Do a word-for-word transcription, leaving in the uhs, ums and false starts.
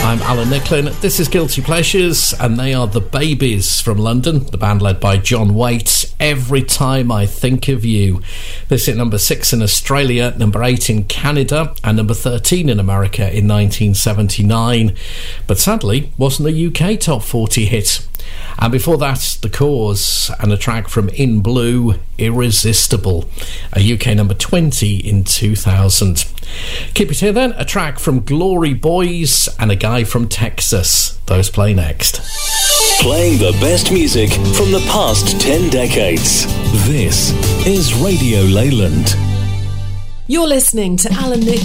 I'm Alan Nicklin. This is Guilty Pleasures, and they are the Babies from London, the band led by John Waite. Every Time I Think of You. This hit number six in Australia, number eight in Canada, and number thirteen in America in nineteen seventy-nine. But sadly, wasn't a U K top forty hit. And before that, The Cause and a track from In Blue, Irresistible, a U K number twenty in two thousand. Keep it here then, a track from Glory Boys and a guy from Texas. Those play next. Playing the best music from the past ten decades. This is Radio Leyland. You're listening to Alan Nicklin.